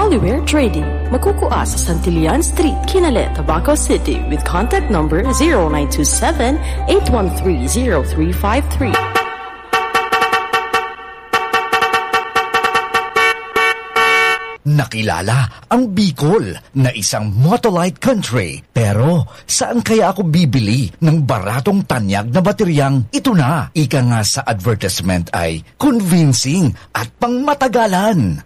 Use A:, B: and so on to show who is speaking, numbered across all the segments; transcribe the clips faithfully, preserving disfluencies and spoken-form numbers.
A: Hollywear Trading. Magkukuha sa Santillan Street, Kinale, Tabaco City with contact number zero nine two seven, eight one three, zero three five three.
B: Nakilala ang Bicol na isang motolite country. Pero saan kaya ako bibili ng baratong tanyag na bateryang ito na? Ika nga sa advertisement ay convincing at pangmatagalan.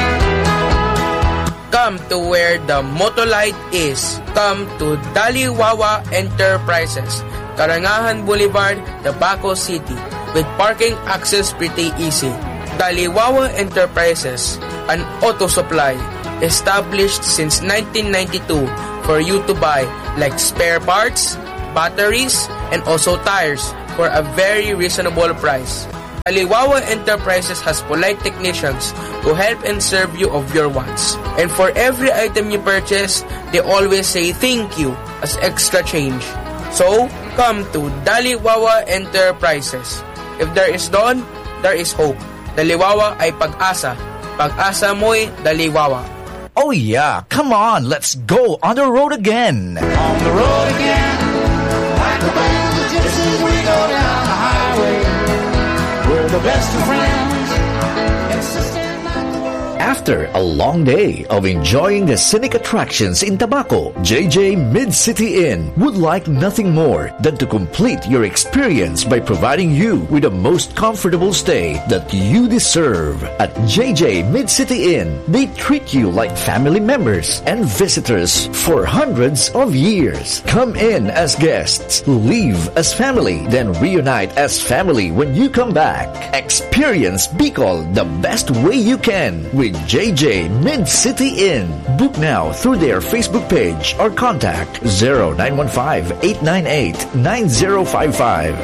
C: Come to where the motolite is. Come to Daliwawa Enterprises, Karangahan Boulevard, Tabaco City, with parking access pretty easy. Daliwawa Enterprises, an auto supply established since nineteen ninety-two for you to buy like spare parts, batteries, and also tires for a very reasonable price. Daliwawa Enterprises has polite technicians who help and serve you of your wants. And for every item you purchase, they always say thank you as extra change. So, come to Daliwawa Enterprises. If there is dawn, there is hope. Daliwawa ay pag-asa. Pag-asa mo'y Daliwawa.
B: Oh yeah, come on, let's go on the road again.
D: On the road again, like the band of gypsies, we go down the highway. We're the best of friends, insisting like the world.
B: After a long day of enjoying the scenic attractions in Tabaco, J J Mid-City Inn would like nothing more than to complete your experience by providing you with the most comfortable stay that you deserve. At J J Mid-City Inn, they treat you like family members and visitors for hundreds of years. Come in as guests, leave as family, then reunite as family when you come back. Experience Bicol the best way you can with J J Mid-City Inn. Book now through their Facebook page or contact zero nine one five, eight nine eight, nine zero five five.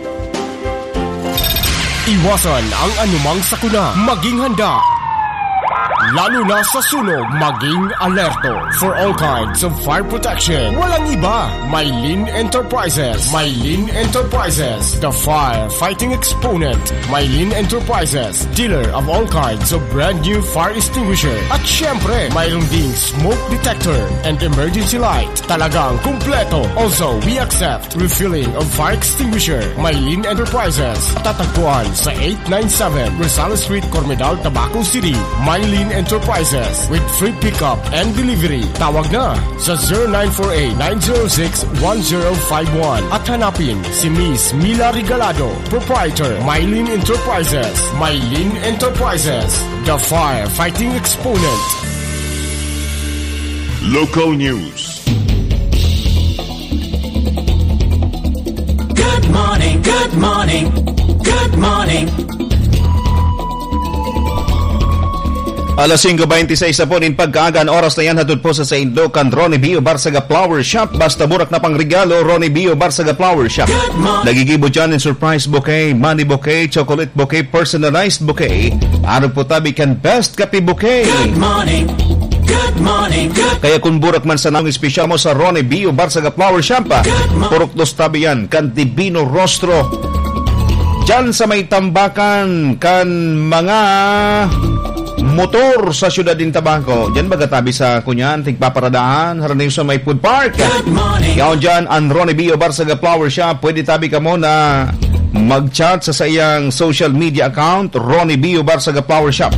E: Iwasan ang anumang sakuna. Maging handa. Lalo na sa sunog, maging alerto. For all kinds of fire protection, walang iba. Mylene Enterprises. Mylene Enterprises, the fire fighting exponent. Mylene Enterprises, dealer of all kinds of brand new fire extinguisher. At syempre, mayroon ding smoke detector and emergency light. Talagang kumpleto. Also, we accept refilling of fire extinguisher. Mylene Enterprises, tatagpuan sa eight ninety-seven Rosales Street, Cormedal, Tabaco City. Mylene Enterprises with free pickup and delivery. Tawag na sa zero nine four eight, nine zero six, one zero five one at hanapin si Miss Mila Regalado, proprietor, Mylene Enterprises. Mylene Enterprises, the fire fighting exponent.
F: Local news.
D: Good morning, good morning, good morning.
G: Alas singko twenty-six na po nin pagkaagan oras na yan hatod po sa Saint Lucan Ronnie Bio Barsaga Flower Shop. Basta burak na pang regalo, Ronnie Bio Barsaga Flower Shop. Nagigibo dyan in surprise bouquet, money bouquet, chocolate bouquet, personalized bouquet. Ano po tabi kan best kape bouquet.
D: Good morning, good morning, good.
G: Kaya kung burak man sa nang espesyal mo sa Ronnie Bio Barsaga Flower Shop, purok dos tabi yan kan Divino Rostro. Dyan sa may tambakan kan mga motor sa syudad din Tabaco. Diyan bagatabi sa kunyan, tigpaparadaan, haranayo sa may food park. Yaon dyan, ang Ronnie Bio Barsaga Flower Shop. Pwede tabi ka mo na mag-chat sa sayang social media account, Ronnie Bio Barsaga Flower Shop.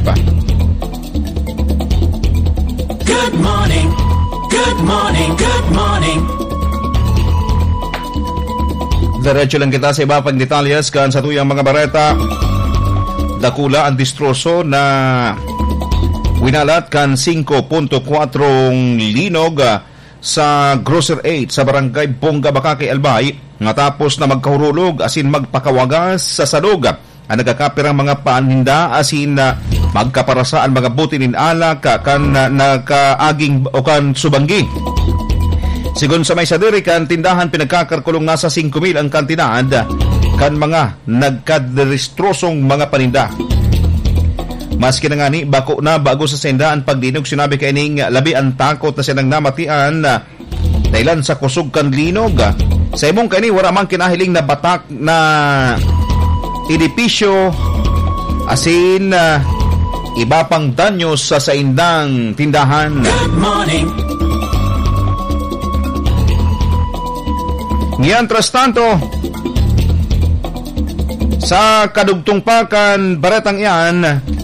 D: Good morning, good morning, good morning.
G: Diretso lang kita sa iba pang detalyas kan sa tuyang mga bareta. Dakula ang distroso na winalat kan five point four linog sa Grocer eight sa barangay Bongga, Bakakay, Albay nga tapos na magkahurulog asin magpakawagas sa salog ang nagakapirang mga paninda asin uh, magkaparasa ang mga butinin alak kan uh, nakaaging o kan subanggi. Sigon sa may sadiri kan tindahan pinagkakarkulong nasa five mil ang kantidad kan mga nagkadrestrosong mga paninda. Maski na nga ni bako na bago sa sendaan pagdinog sinabi kay ning labi ang takot na silang namatian dahilan sa kusog kan linog. Sa imong kani wala man kinahiling na batak na edipisyo asin uh, iba pang danyos sa saindang tindahan.
D: Good morning.
G: Mientras tanto, sa kadugtong pakan baretang iyan,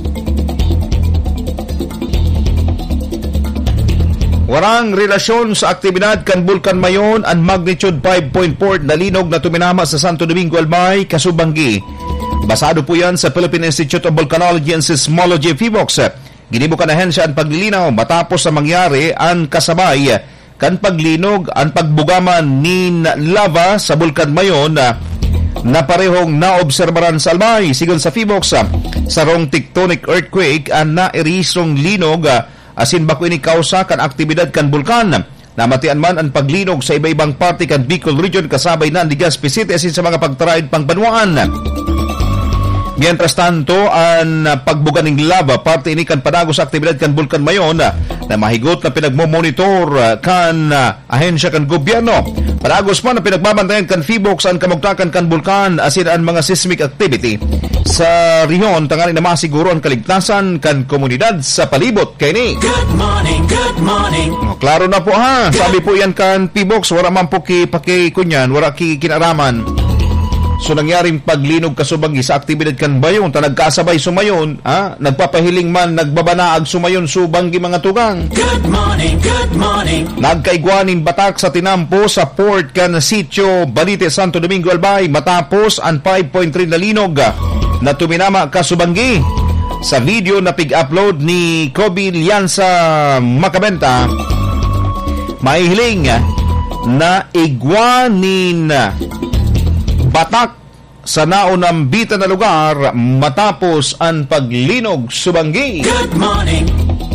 G: warang relasyon sa aktibidad kan Bulkan Mayon ang magnitude five point four na linog na tuminama sa Santo Domingo, Albay, Kasubanggi. Basado po yan sa Philippine Institute of Volcanology and Seismology, Phivolcs. Ginibukan na hensya ang paglilinaw matapos sa mangyari ang kasabay kan paglinog ang pagbugaman ni lava sa Bulkan Mayon na parehong naobserbaran sa Albay. Sigon sa Phivolcs, sarong tectonic earthquake ang nairisong linog asin bako ini kausa kan aktibidad kan bulkan. Namatian man ang paglinog sa iba-ibang parte kan Bicol Region kasabay na ang Legazpi City asin sa mga pagtaraid pang banwaan. Mientras tanto, ang pagbuga ng lava, parte ini kan panagos sa aktibidad kan Bulkan Mayon na mahigot na pinagmomonitor kan ahensya kan gobyerno. Panagos man na pinagbabantayan kan Phivolcs ang kamugtakan kan bulkan asin ang mga seismic activity sa riyon tangali na masiguro ang kaligtasan kan komunidad sa palibot kay ni.
D: Good morning, good morning.
G: Oh, klaro na po ha. Sabi po yan kan Phivolcs, wala man po ki pakikunyan, wala ki kinaraman. So nangyaring paglinog Kasubanggi sa aktibidad kan Bayon, ta nagkasabay sumayon, ha? Nagpapahiling man, nagbabanaag sumayon Subanggi mga tugang.
D: Good morning, good morning.
G: Nagkaigwanin batak sa tinampo sa port kan Sitio Balite, Santo Domingo, Albay matapos ang five point three na linog na tuminama Kasubanggi. Sa video na pig-upload ni Kobe Lianza Macabenta, maihiling na igwanin batak sa naunambitan na lugar matapos ang paglinog Subanggi.
D: Good morning.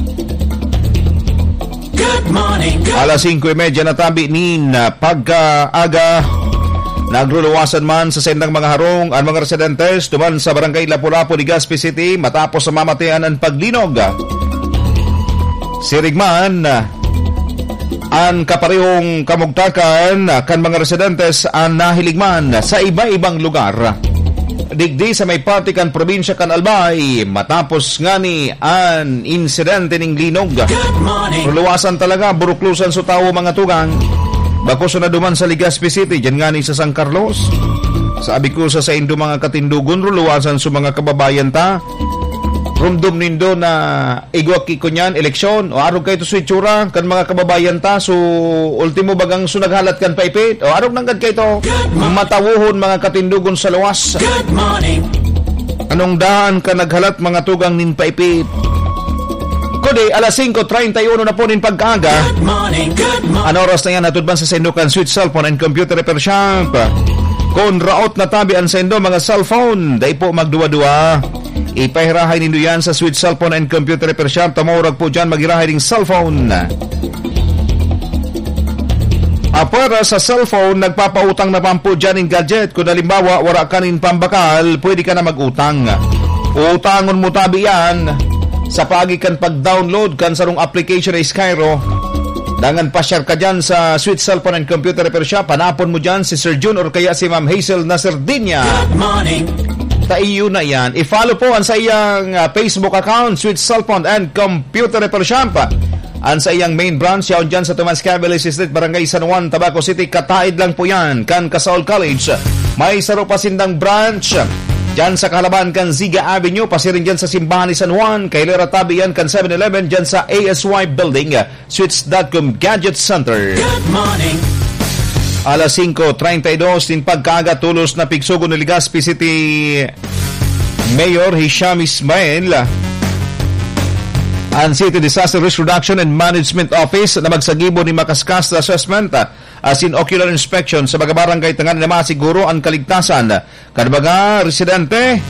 D: Good morning. Good
G: Alas singko trenta na tabi nin pagkaaga, nagluluwasan man sa sendang mga harong ang mga residentes tuman sa barangay Lapu-Lapu, Legazpi City matapos sa mamatayan ang paglinog. Sirigman ang kaparehong kamugtakan kan mga residentes ang nahiligman sa iba-ibang lugar. Digdi sa may parte kan probinsya kan Albay matapos ngani ang insidente ning linog. Luwasan talaga, buruklusan sa tao mga tugang. Bako sa naduman sa Legazpi City, dyan ngani sa San Carlos. Sabi ko sa sa indo mga katindugon, luwasan sa mga kababayan ta. Rumdum nindo na igwak ikunyan eleksyon o arog kayo to sa itsura kan mga kababayan ta, so ultimo bagang sunaghalat kan paipit o arog nanggad kayo to matawuhon mga katindugon sa luwas.
D: Good morning.
G: Anong daan ka naghalat mga tugang nin paipit? Kundi alas singko treinta y uno na po nin pagkaaga.
D: Good morning, good morning.
G: Ano oras na yan natudban sa Sendokan Sweet Cellphone and Computer Repair Shop. Kung raot na tabi ang sendo mga cellphone, day po magduwa-duwa. Ipahirahay nindo yan sa Sweet Cellphone and Computer Repair Shop. Tamurag po dyan maghirahay ng cellphone. Apara sa cellphone, nagpapautang na pampo dyan ng gadget. Kung halimbawa, wala ka nin pambakal, pwede ka na mag-utang. Utangon mo tabi yan sa pagikan pag-download kan sarong application na Skyro. Dangan pa-share ka dyan sa Sweet Cellphone and Computer Repair Shop. Hanapon mo dyan si Sir June or kaya si Ma'am Hazel Nasardinia.
D: Good morning.
G: Taiyo na yan. I-follow po ang sa iyang uh, Facebook account, Sweet Cellphone and Computer Repair Shop. Ang sa iyang main branch, yaon dyan sa Tomas Cavalier Street, Barangay San Juan, Tabaco City. Kataid lang po yan, kan Kasaul College. May saro pasindang branch dyan sa Kalaban kan Ziga Avenue, pasirin dyan sa Simbahan ni San Juan, kay Lera Tabi yan kan seven eleven dyan sa A S Y Building, Switch dot com Gadget Center.
D: Good morning.
G: Alas singko treinta y dos din pagkaga tulos na pigsugo ng Legazpi City Mayor Hisham Ismail ang City Disaster Risk Reduction and Management Office na magsagibo ni makaskas na assessment as in ocular inspection sa mga barangay tangan na masiguro ang kaligtasan kan mga residente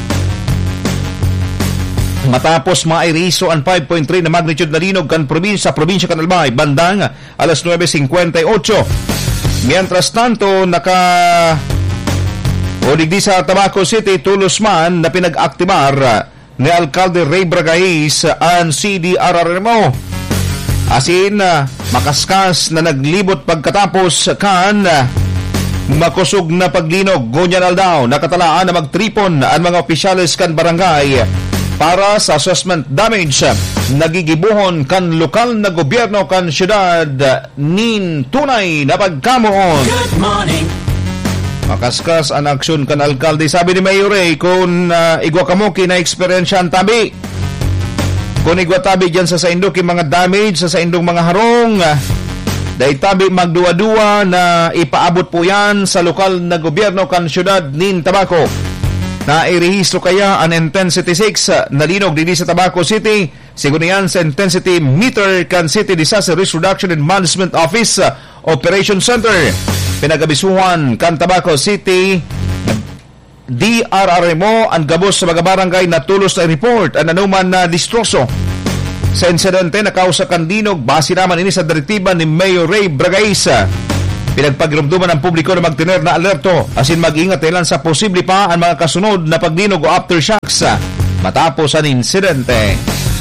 G: matapos mairiso ang five point three na magnitude na linog kan probinsya probinsya kan Albay bandang alas nueve cincuenta y ocho. Mientras tanto, naka o digdi sa Tabaco City, tulos man na pinag-aktibar ni Alcalde Ray Bragais ang C D R R M O. Asin, makaskas na naglibot pagkatapos kan makusog na paglinog. Gunyan aldaw, nakatalaan na magtripon ang mga opisyales kan barangay para sa assessment damage nagigibuhon kan lokal na gobyerno kan syudad nin tunay na pagkamuon.
D: Good morning.
G: Makaskas ang aksyon kan alkalde. Sabi ni Mayor Ray, kung uh, igwa kamo kina-experiensyan tabi, kung igwa tabi dyan sa saindok yung mga damage sa saindong mga harong, uh, dahil tabi magduwa-duwa na ipaabot po yan sa lokal na gobyerno kan syudad nin Tabaco. Na irehistro kaya ang Intensity six na linog dili sa Tabaco City. Siguro yan sa Intensity Meter kan City Disaster Risk Reduction and Management Office Operation Center. Pinagabisuhan kan Tabaco City D R R M O ang gabos sa mga barangay na tulos na report ang anuman na distroso. Sa insidente nakausa kan linog base naman ini sa direktiba ni Mayor Ray Bragaisa. Pinagpagirumduman ng publiko na magtiner na alerto asin mag-ingat ilan sa posible pa ang mga kasunod na paglinog o aftershocks matapos ang insidente.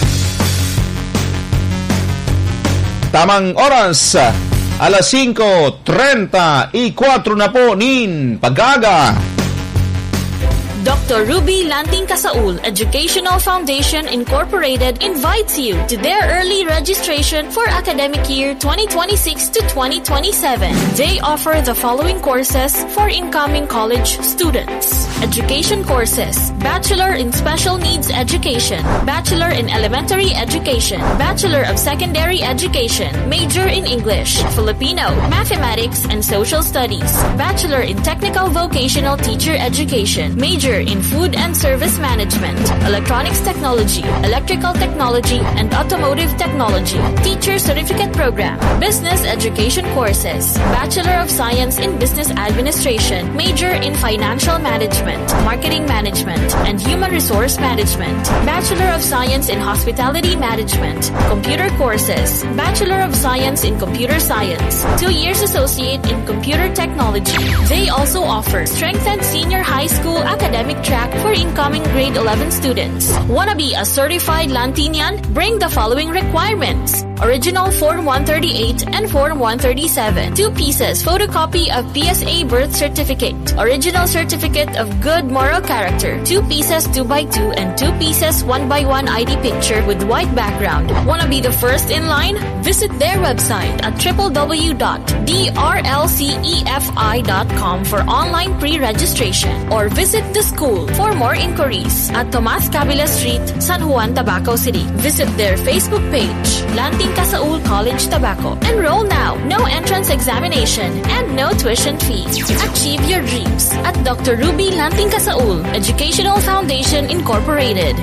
G: Tamang oras, alas singko trenta y cuatro na po nin pagaga.
F: Doctor Ruby Lanting Casaul Educational Foundation Incorporated invites you to their early registration for academic year twenty twenty-six to twenty twenty-seven. They offer the following courses for incoming college students. Education courses: Bachelor in Special Needs Education, Bachelor in Elementary Education, Bachelor of Secondary Education, Major in English, Filipino, Mathematics, and Social Studies, Bachelor in Technical Vocational Teacher Education, Major in Food and Service Management, Electronics Technology, Electrical Technology, and Automotive Technology, Teacher Certificate Program, Business Education Courses, Bachelor of Science in Business Administration, Major in Financial Management, Marketing Management, and Human Resource Management, Bachelor of Science in Hospitality Management, Computer Courses, Bachelor of Science in Computer Science, two years Associate in Computer Technology. They also offer strengthened senior high school academic track for incoming grade eleven students. Wanna be a certified Lantinian? Bring the following requirements: original Form one thirty-eight and Form one thirty-seven, two pieces photocopy of P S A birth certificate, original certificate of good moral character, two pieces two by two and two pieces one by one I D picture with white background. Wanna be the first in line? Visit their website at w w w dot d r l c e f i dot com for online pre-registration or visit the school for more inquiries at Tomas Cabila Street, San Juan, Tabaco City. Visit their Facebook page, Lanting Casaul College Tabaco. Enroll now, no entrance examination and no tuition fees. Achieve your dreams at Doctor Ruby Lanting Casaul Educational Foundation Incorporated.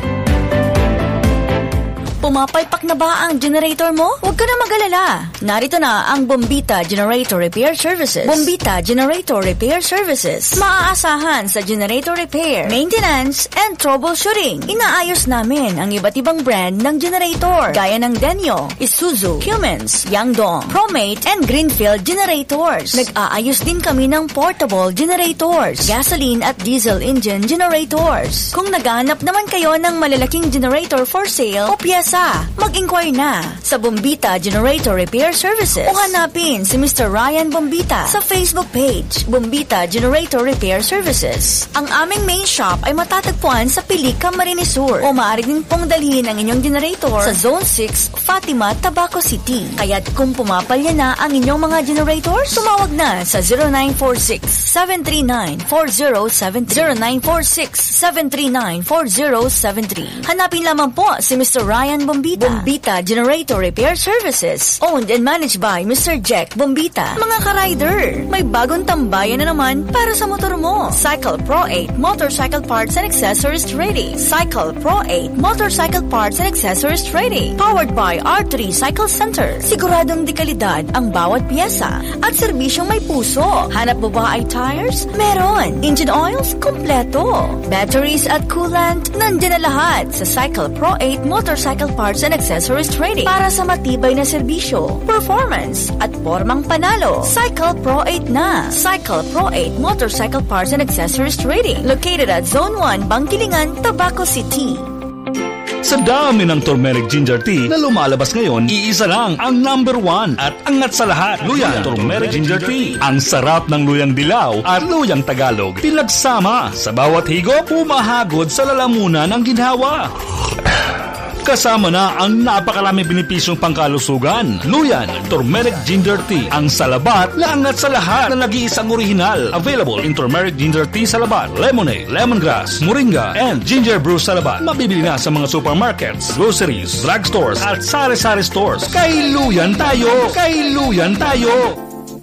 H: Pumapalpak na ba ang generator mo? Huwag ka na mag-alala. Narito na ang Bombita Generator Repair Services. Bombita Generator Repair Services. Maaasahan sa generator repair, maintenance, and troubleshooting. Inaayos namin ang iba't ibang brand ng generator gaya ng Denyo, Isuzu, Cummins, Yangdong, Promate, and Greenfield generators. Nag-aayos din kami ng portable generators, gasoline at diesel engine generators. Kung naghahanap naman kayo ng malalaking generator for sale o piyesa, mag-inquire na sa Bombita Generator Repair Services o hanapin si Mister Ryan Bombita sa Facebook page, Bombita Generator Repair Services. Ang aming main shop ay matatagpuan sa Pilica, Marines Sur o maaari din pong dalhin ang inyong generator sa Zone six, Fatima, Tabaco City. Kaya't kung pumapalya na ang inyong mga generators, tumawag na sa zero nine four six, seven three nine, four zero seven three zero nine four six, seven three nine, four zero seven three. Hanapin lamang po si Mister Ryan Bombita. Bombita Generator Repair Services, owned and managed by Mister Jack Bombita. Mga ka-rider, may bagong tambayan na naman para sa motor mo. Cycle Pro eight Motorcycle Parts and Accessories Trading. Cycle Pro eight Motorcycle Parts and Accessories Trading. Powered by R three Cycle Center. Siguradong dekalidad ang bawat piyesa at serbisyong may puso. Hanap mo ba ay tires? Meron. Engine oils? Kompleto. Batteries at coolant? Nandiyan na lahat sa Cycle Pro eight Motorcycle Parts and Accessories Trading para sa matibay na serbisyo, performance, at formang panalo. Cycle Pro eight na. Cycle Pro eight Motorcycle Parts and Accessories Trading. Located at Zone one, Bangkilingan, Tabaco City.
I: Sa dami ng turmeric ginger tea na lumalabas ngayon, iisa lang ang number one at angat sa lahat. Luyan Turmeric Ginger Tea. Ang sarap ng luyang dilaw at luyang Tagalog pinagsama. Sa bawat higop, pumahagod sa lalamunan ng ginhawa. Kasama na ang napakaraming benepisyong pangkalusugan. Luyan Turmeric Ginger Tea. Ang salabat na angat sa lahat na nag-iisang orihinal. Available in Turmeric Ginger Tea Salabat, Lemonade, Lemongrass, Moringa, and Ginger Brew Salabat. Mabibili na sa mga supermarkets, groceries, drugstores, at sari-sari stores. Kay Luyan tayo! Kay Luyan tayo!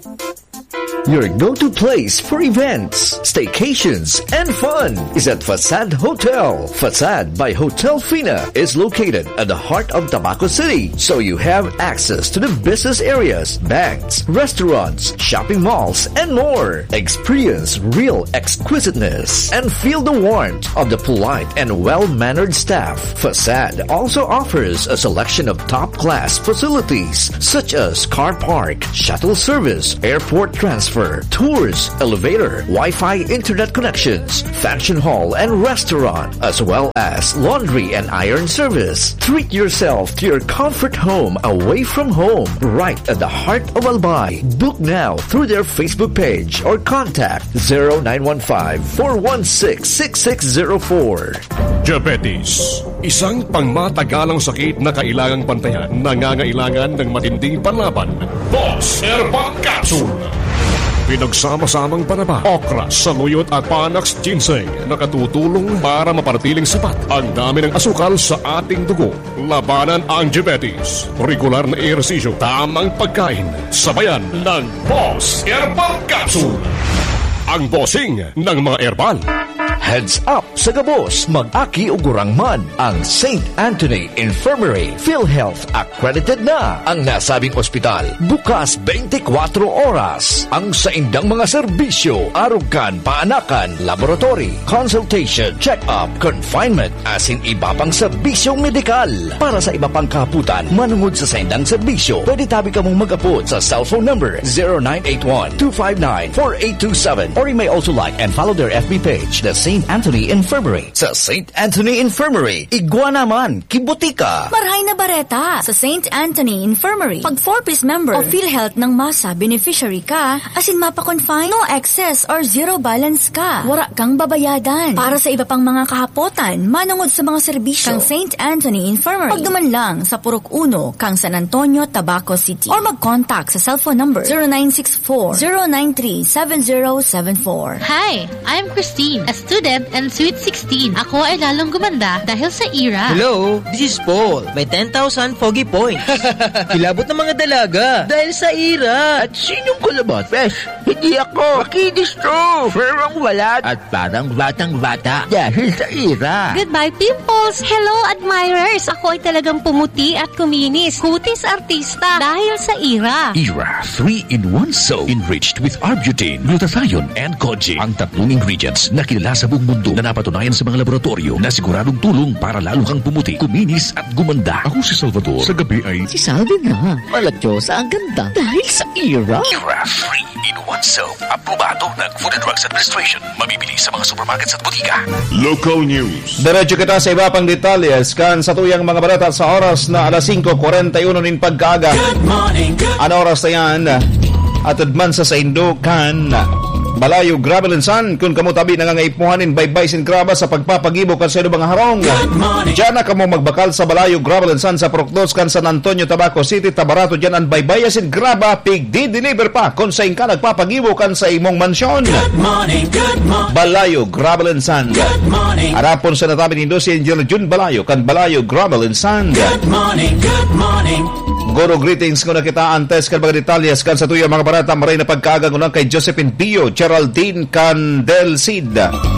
B: Your go-to place for events, staycations, and fun is at Facade Hotel. Facade by Hotel Fina is located at the heart of Tabaco City, so you have access to the business areas, banks, restaurants, shopping malls, and more. Experience real exquisiteness and feel the warmth of the polite and well-mannered staff. Facade also offers a selection of top-class facilities such as car park, shuttle service, airport transfer, tours, elevator, Wi-Fi internet connections, function hall and restaurant, as well as laundry and iron service. Treat yourself to your comfort home away from home, right at the heart of Albay. Book now through their Facebook page or contact zero nine one five, four one six, six six zero four.
E: Diabetes, isang pangmatagalang sakit na kailangang pantayan, nangangailangan ng matinding panlaban. Boss Herbal Capsule. Pinagsama-samang panaba, okra, saluyot at Panax Ginseng na katutulong para maparatiling sapat ang dami ng asukal sa ating dugo. Labanan ang diabetes. Regular na ehersisyo, tamang pagkain, sabayan ng Boss Herbal Capsule. Ang bossing ng mga herbal.
B: Heads up sa gabos, mag-aki ugurang man ang Saint Anthony Infirmary. PhilHealth accredited na ang nasabing ospital. Bukas twenty-four oras. Ang saindang mga serbisyo, arugan, paanakan, laboratory, consultation, check-up, confinement, asin iba pang serbisyong medikal. Para sa iba pang kaputan, manungod sa saindang serbisyo, pwede tabi ka mong mag-apot sa cellphone number zero nine eight one, two five nine, four eight two seven or you may also like and follow their F B page, the Saint Anthony Infirmary. Sa Saint Anthony Infirmary, igwa naman, kibutika.
H: Marhay na bareta sa Saint Anthony Infirmary. Pag four-piece member o PhilHealth ng masa beneficiary ka, asin mapa-confine, no excess or zero balance ka. Wara kang babayadan. Para sa iba pang mga kahapotan, manungod sa mga serbisyo kang Saint Anthony Infirmary. Pagduman lang sa Purok Uno, kang San Antonio, Tabaco City. Or mag-contact sa cellphone number zero nine six four, zero nine three, seven zero seven four.
J: Hi, I'm Christine, a student and sweet sixteen. Ako ay lalong gumanda dahil sa E R A.
K: Hello, this is Paul. May ten thousand foggy points. Kilabot ng mga dalaga dahil sa E R A.
L: At sinong kulabot? Besh, hindi ako. Makinis to. Ferong walat at parang batang-bata dahil sa E R A.
J: Goodbye, pimples. Hello, admirers. Ako ay talagang pumuti at kuminis. Kutis artista dahil sa E R A.
M: E R A three in one soap enriched with Arbutin, glutathione, and Koji. Ang tatlong ingredients na kilala sa buong mundo na napatunayan sa mga laboratorio na siguradong tulong para lalo kang pumuti, kuminis at gumanda. Ako si Salvador. Sa gabi ay...
L: Si Salvi nga. Malatyosa ang ganda dahil sa E R A.
M: E R A three in one soap. Aprobado ng Food and Drugs Administration. Mabibili sa mga supermarkets at butika.
G: Local news. Diretso kita sa iba pang detalles kan sa tuyang mga balita sa oras na alas five forty-one nin pagkaaga. Good morning. Good... Ano oras na yan? Atod man sa Saindokan, Balayo, Gravel and Sun, kung kamo tabi nangangaipuhanin baybay sin graba sa pagpapagibo kan sa mga harong. Diyan na kamo magbakal sa Balayo, Gravel and Sun sa Proctos kan San Antonio, Tabaco City, Tabarato dyan ang baybay sin graba, pig di-deliver pa kung sa ka nagpapagibo kan sa imong mansyon. Good morning, good morning. Balayo, Gravel and Sun. Good morning. Arapon sa natabi ni Dosi Angel Jun Balayo kan Balayo, Gravel and Sun. Good morning, good morning. Goro greetings ko na kita antes kan mga detalyes kan sa tuyo mga barata maray na pagkaaga ko lang kay Josephine Bio, Geraldine Candel Cid,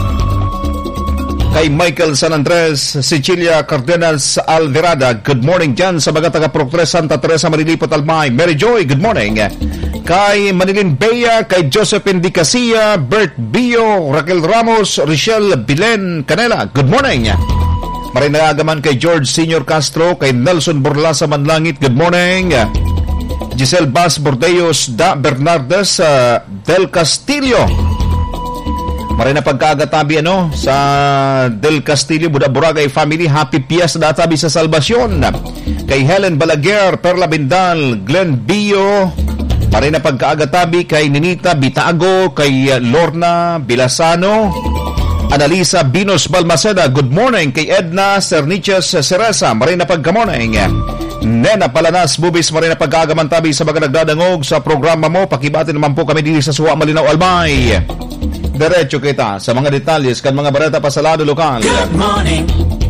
G: kay Michael San Andres, Cecilia Cardenas Alverada, good morning dyan sa mga taga Proctres Santa Teresa Manilipot Almay. Mary Joy, good morning. Kay Manilin Bea, kay Josephine Di Casilla, Bert Bio, Raquel Ramos, Richelle Bilen Canela, good morning. Maray nagagaman kay George Senior Castro, kay Nelson Borlasa Manlangit, good morning. Giselle Bas Bordeos Da Bernardes uh, Del Castillo, Maray na pagkaagatabi ano, sa Del Castillo, Buda-Boragay family, happy Pias na tabi sa Salvacion. Kay Helen Balaguer, Perla Bindal, Glenn Bio, maray na pagkaagatabi kay Ninita Bitago, kay Lorna Bilasano, Analisa Binos Balmaceda, good morning. Kay Edna Cerniches Ceresa, maray na pagka-morning. Nena Palanas Bubis, maray na pagkagamantabi sa mga nagdadangog sa programa mo. Pakibati naman po kami dito sa Suwa Malinaw Albay. Diretso kita sa mga detalles kan mga bareta pa sa lado lokal.
D: Good morning.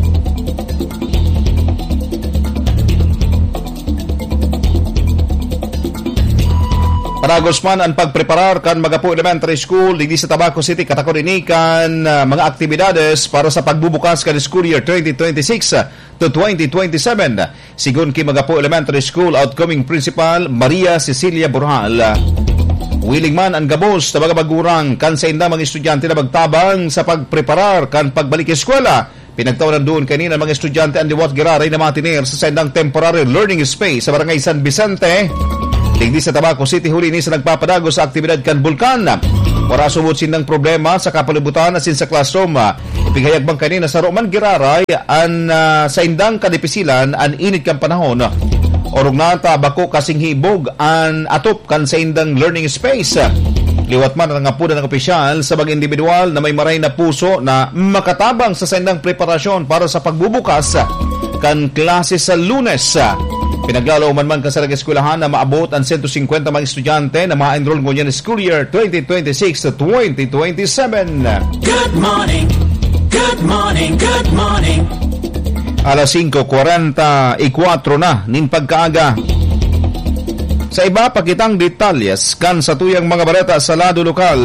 G: Panagos man ang pagpreparar kan Magapu Elementary School dito sa Tabaco City, katakorikan uh, mga aktibidades para sa pagbubukas kan school year twenty twenty-six to twenty twenty-seven. Sigun ki Magapu Elementary School outgoing principal Maria Cecilia Burhal, willing man ang gabos na mga bagurang kan sa inda mga estudyante na magtabang sa pagpreparar kan pagbalik eskwela. Pinagtawanan doon kanina mga estudyante ang liwat giraray na matinir sa sendang temporary learning space sa Barangay San Vicente. Digdi sa Tabaco City, huli ni sa nagpapadago sa aktibidad kan Bulkan. Para sumut sinang problema sa kapalibutan asin sa classroom. Ipigayag bang kanina sa Roman Giraray an uh, sa indang kadipisilan an init kang panahon. Orog na tabako kasing hibog an atop kan sa indang learning space. Liwat man ang apunan ng opisyal sa mga individual na may maray na puso na makatabang sa sendang preparasyon para sa pagbubukas kan klase sa Lunes. Pinaglalaw man man ka sa eskwelahan na maabot ang one hundred fifty mga estudyante na ma-enroll ngunyan school year twenty twenty-six to twenty twenty-seven.
D: Good morning, good morning, good morning.
G: Alas five forty-four na nin pagkaaga. Sa iba pakitang detalyes kan sa tuyang mga bareta sa lado lokal.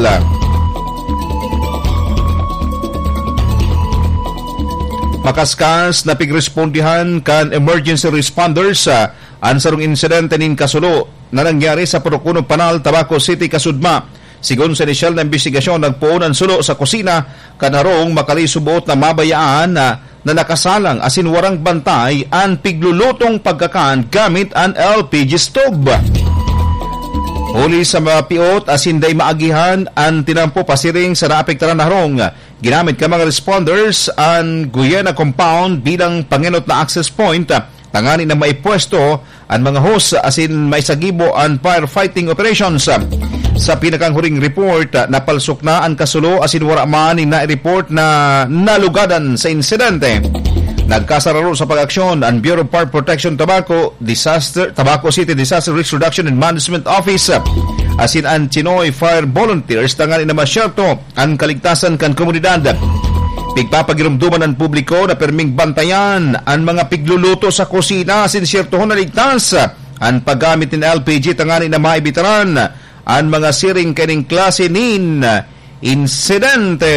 G: Makaskas na pigrespondihan kan emergency responders uh, ang sarong insidente nin kasulo na nangyari sa Purukuno Panal, Tabaco City, Kasudma. Sigon sa inisyal na investigasyon, nagpuon ang sulo sa kusina kanarong makalisubot na mabayaan na, na nakasalang asin warang bantay ang piglulutong pagkakan gamit ang L P G stove. Huli sa mga piot asin day maagihan ang tinampo pasiring sa naapektaran na harong. Ginamit ka mga responders ang Guyena Compound bilang panginot na access point. Tangani na maipwesto ang mga host asin may sagibo ang firefighting operations. Sa pinakang huring report, napalsok na ang kasulo asin wala man na-report na nalugadan sa insidente. Nagkasararo sa pag-aksyon ang Bureau of Fire Protection Tabaco Disaster Tabaco City Disaster Risk Reduction and Management Office asin ang Chinoy Fire Volunteers tangani na masyerto ang kaligtasan kan komunidad. Pigpapagirumduman ang publiko na perming bantayan ang mga pigluluto sa kusina asin syertohon na ligtas ang paggamit ng L P G tangani na maibitaran ang mga siring kaning klase nin insidente.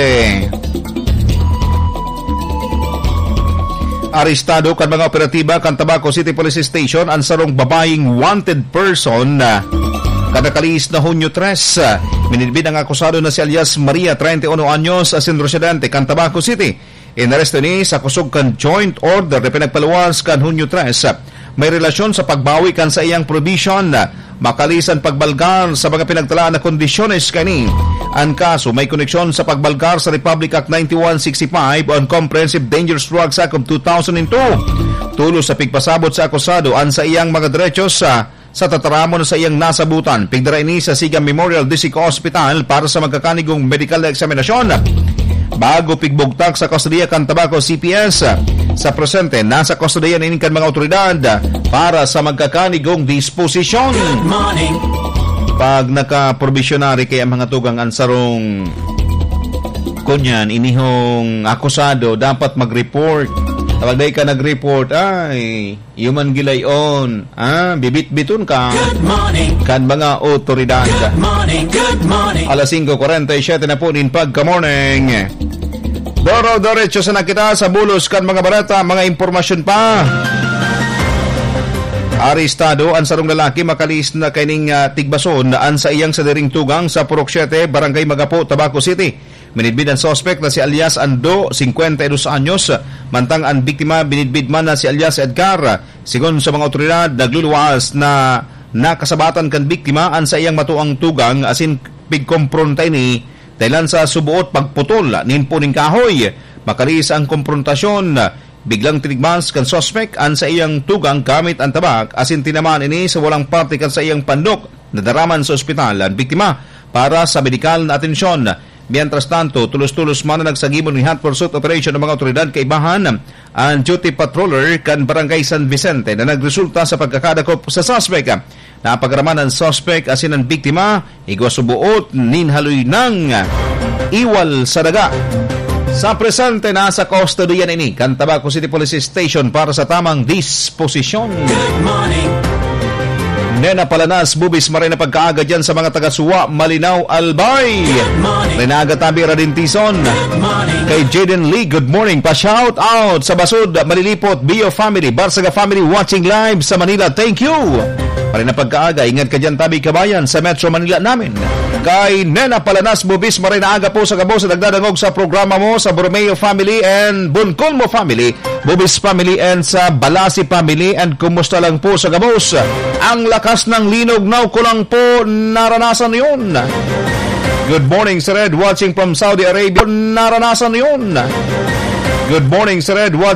G: Arestado kan mga operatiba kan Tabaco City Police Station ang sarong babaeng wanted person na kadakalis na Hunyo tres. Minilbid ang akusado na si alias Maria, thirty-one anyos, asin residente kan Tabaco City. Inaresto ni sa kusog kan joint order na pinagpaluwas kan Hunyo tres. May relasyon sa pagbawi kan sa iyang provision, makalisan pagbalgar sa mga pinagtalaan na kondisyones kani. Ang kaso may koneksyon sa pagbalgar sa Republic Act ninety-one sixty-five on Comprehensive Dangerous Drugs Act of two thousand two. Tulos sa pigpasabot sa akusado an sa iyang mga derechos sa sa tataramon sa iyang nasabutan. Pigdara ini sa Siga Memorial District Hospital para sa magkakanigong medical examinasyon. Bago pigbugtak sa kustodiya kan Tabaco C P S, sa presente nasa kustodiya na kan mga otoridad para sa magkakanigong disposisyon.
D: Good morning.
G: Pag naka-provisionary kaya mga tugang ansarong kunyan, inihong akusado, dapat mag-report. Kapag day ka nag-report, ay, human gilayon, ah, bibit-biton ka.
D: Good morning.
G: Kan mga otoridad.
D: Good morning, good morning.
G: Alas five forty-seven na po din pagka-morning. Doro-dorecho sa nakita sa bulos kan mga barata, mga impormasyon pa. Arestado ang sarong lalaki makalis na kaining uh, tigbason an sa iyang sadiring tugang sa Purok siete, Barangay Magapo, Tabaco City. Minidbid ang suspect na si alias Ando, fifty-two anyos, mantang ang biktima binidbid man na si alias Edgar. Sigon sa mga otoridad, nagluluwas na nakasabatan kan biktima an sa iyang matuang tugang asin pigkompronta ni Dahilan sa subuot pagputol nin puning kahoy, makalis ang konfrontasyon, biglang tinigmas kan suspect an sa iyang tugang gamit ang tabak, asin tinamaan ini sa walang parte kan sa iyang pandok, nadaraman sa ospital ang biktima para sa medikal na atensyon. Mientras tanto, tulos-tulos man na nagsagimon ni hot pursuit operation ng mga otoridad kaibahan ang duty patroller kan Barangay San Vicente na nagresulta sa pagkakadakop sa suspect. Napagaraman ang suspect asin ang biktima, igwasubuot ninhaloy ng iwal sa daga. Sa presente na sa kustodiyan ini kan Tabaco City Police Station para sa tamang disposisyon. Good morning. Nena Palanas, bubis maray na pagkaaga dyan sa mga taga-Suwa, Malinaw, Albay. Renaga Tabi Radintison. Kay Jaden Lee, good morning. Pa-shout out sa Basud, Malilipot, Bio Family, Barsaga Family watching live sa Manila. Thank you. Maray na pagkaaga, ingat ka dyan Tabi Kabayan sa Metro Manila namin. Kay Nena Palanas, bubis maray na aga po sa Gabo sa nagdadangog sa programa mo sa Borromeo Family and Buncolmo Family, Bubis Family and sa Balasi Family, and kumusta lang po sa Gabos. Ang lakas ng linog now ko lang po naranasan yun. Good morning Sir Ed watching from Saudi Arabia. Naranasan yun. Good morning Sir Ed watching